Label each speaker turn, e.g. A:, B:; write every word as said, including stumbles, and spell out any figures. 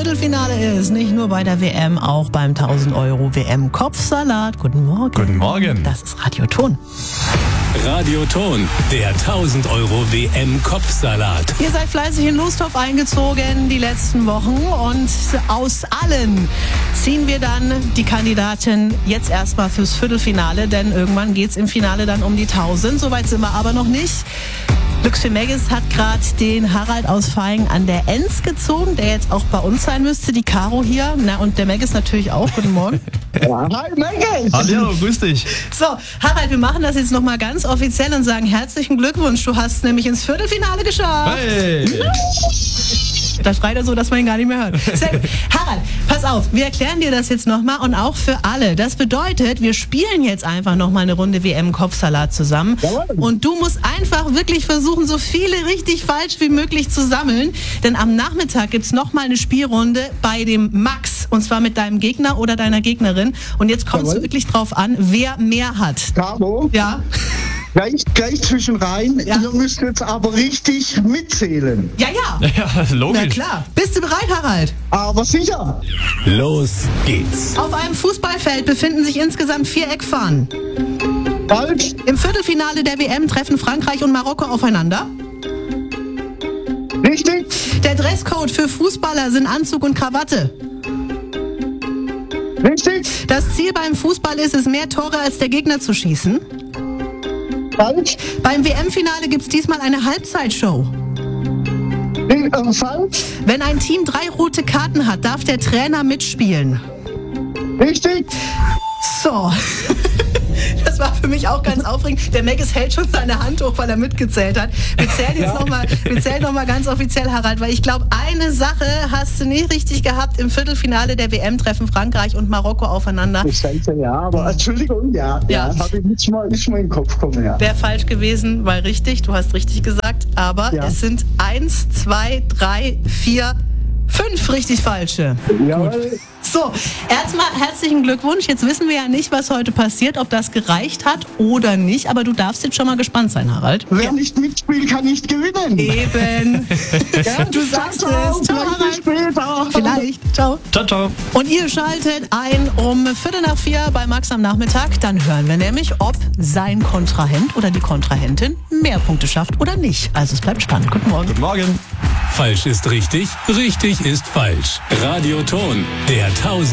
A: Viertelfinale ist. Nicht nur bei der W M, auch beim tausend Euro W M-Kopfsalat. Guten Morgen.
B: Guten Morgen.
A: Das ist Radio Ton.
C: Radio Ton, der tausend Euro W M-Kopfsalat.
A: Ihr seid fleißig in Lusthof eingezogen die letzten Wochen und aus allen ziehen wir dann die Kandidaten jetzt erstmal fürs Viertelfinale, denn irgendwann geht's im Finale dann um die tausend. Soweit sind wir aber noch nicht. Lux für Maggis hat gerade den Harald aus Vaihingen an der Enz gezogen, der jetzt auch bei uns sein müsste. Die Caro hier, na und der Maggis natürlich auch. Guten Morgen.
D: Ja. Hi Maggis!
B: Hallo, grüß dich.
A: So, Harald, wir machen das jetzt nochmal ganz offiziell und sagen herzlichen Glückwunsch. Du hast nämlich ins Viertelfinale geschafft.
B: Hey!
A: Da schreit er so, dass man ihn gar nicht mehr hört. Sehr gut. Harald, pass auf, wir erklären dir das jetzt nochmal und auch für alle. Das bedeutet, wir spielen jetzt einfach nochmal eine Runde W M-Kopfsalat zusammen.
D: Jawohl.
A: Und du musst einfach wirklich versuchen, so viele richtig falsch wie möglich zu sammeln. Denn am Nachmittag gibt's nochmal eine Spielrunde bei dem Max. Und zwar mit deinem Gegner oder deiner Gegnerin. Und jetzt kommt es
D: Jawohl.
A: wirklich drauf an, wer mehr hat.
D: Caro,
A: Ja?
D: gleich, gleich zwischen rein.
A: Ja.
D: Ihr müsst jetzt aber richtig mitzählen.
A: Ja, ja.
B: Ja,
A: Na
B: logisch.
A: klar. Bist du bereit, Harald?
D: Aber sicher.
C: Los geht's.
A: Auf einem Fußballfeld befinden sich insgesamt vier Eckfahnen.
D: Falsch.
A: Im Viertelfinale der W M treffen Frankreich und Marokko aufeinander.
D: Richtig.
A: Der Dresscode für Fußballer sind Anzug und Krawatte.
D: Richtig.
A: Das Ziel beim Fußball ist es, mehr Tore als der Gegner zu schießen.
D: Falsch.
A: Beim W M-Finale gibt's diesmal eine Halbzeitshow.
D: Nee, äh, falsch.
A: Wenn ein Team drei rote Karten hat, darf der Trainer mitspielen.
D: Richtig.
A: So. Das war für mich auch ganz aufregend. Der Maggis hält schon seine Hand hoch, weil er mitgezählt hat. Wir zählen jetzt
D: Ja.
A: nochmal, wir zählen noch mal ganz offiziell, Harald, weil ich glaube, eine Sache hast du nicht richtig gehabt. Im Viertelfinale der W M treffen Frankreich und Marokko aufeinander.
D: Das Ganze, ja, aber Entschuldigung, ja.
A: Ja.
D: Ja, habe ich nicht mal, nicht mal in den Kopf kommen, ja.
A: Wäre falsch gewesen, weil richtig, du hast richtig gesagt. Aber
D: Ja.
A: es sind eins, zwei, drei, vier, fünf richtig falsche.
D: Jawohl.
A: So, erstmal herzlichen Glückwunsch. Jetzt wissen wir ja nicht, was heute passiert, ob das gereicht hat oder nicht. Aber du darfst jetzt schon mal gespannt sein, Harald.
D: Wer nicht mitspielt, kann nicht gewinnen.
A: Eben.
D: Ja,
A: Du sagst
D: ciao,
A: es. Ciao,
D: ciao,
A: Harald.
D: bis später.
A: Vielleicht. Ciao.
B: Ciao, ciao.
A: Und ihr schaltet ein um Viertel nach vier bei Max am Nachmittag. Dann hören wir nämlich, ob sein Kontrahent oder die Kontrahentin mehr Punkte schafft oder nicht. Also es bleibt spannend. Guten Morgen.
B: Guten Morgen.
C: Falsch ist richtig, richtig ist falsch. Radio Ton, der tausend